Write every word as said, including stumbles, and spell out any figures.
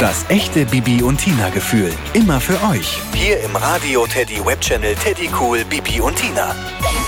Das echte Bibi und Tina Gefühl. Immer für euch. Hier im Radio Teddy Webchannel Teddy Cool Bibi und Tina.